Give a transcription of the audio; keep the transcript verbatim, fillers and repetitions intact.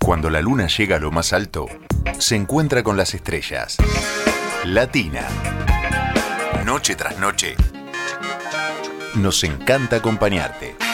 Cuando la luna llega a lo más alto, se encuentra con las estrellas. Latina. Noche tras noche. Nos encanta acompañarte.